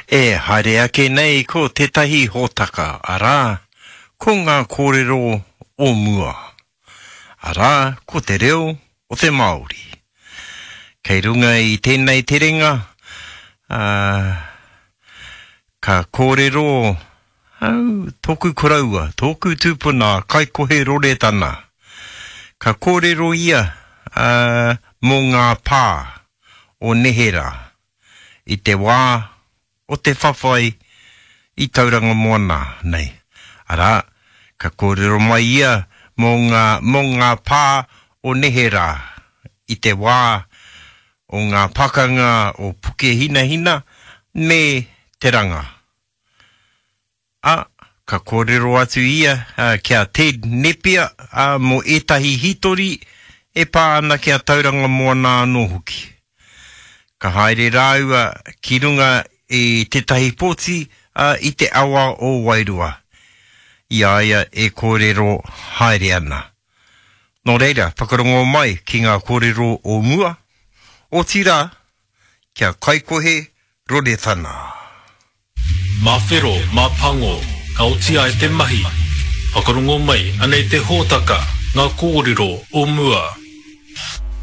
E haere ake nei ko tetahi hōtaka, arā, ko ngā kōrero o mua. Arā, ko te reo o te Māori. Kei runga I tēnei te ringa, ka kōrero tōku koraua, tōku tūpuna, kai kohe rore tana. Ka kōrero ia mō ngā pā o nehera I te wā o te whawhai I tauranga moana nei. Arā, ka kōrero mai ia mō ngā pā o nehera I te wā o ngā pakanga o puke hina hina me te ranga. Ka kōrero atu ia kia Ted Nepia mō etahi hitori e pā ana kia tauranga moana anō hoki. Ka haere rāua ki runga I tetahi pōti I te awa o Wairua. Ia e kōrero haere ana. Nō reira, whakarongo mai ki ngā kōrero o mua. O tira, kia kaikohe rore tana. Ma whero, ma pango, ka otia e te mahi. Whakarongo mai, anei te hōtaka, ngā kōrero o mua.